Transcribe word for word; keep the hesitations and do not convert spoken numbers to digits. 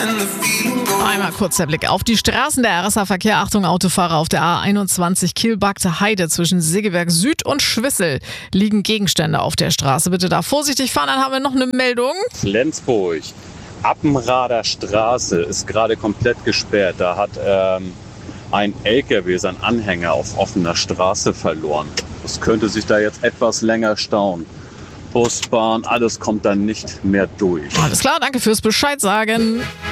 Einmal kurz der Blick auf die Straßen. Der R S A-Verkehr. Achtung, Autofahrer auf der A einundzwanzig Kielbagte Heide zwischen Segeberg Süd und Schwissel liegen Gegenstände auf der Straße. Bitte da vorsichtig fahren. Dann haben wir noch eine Meldung. Flensburg, Appenrader Straße ist gerade komplett gesperrt. Da hat ähm, ein L K W seinen Anhänger auf offener Straße verloren. Das könnte sich da jetzt etwas länger stauen. Bus, Bahn, alles kommt dann nicht mehr durch. Alles klar, danke fürs Bescheid sagen.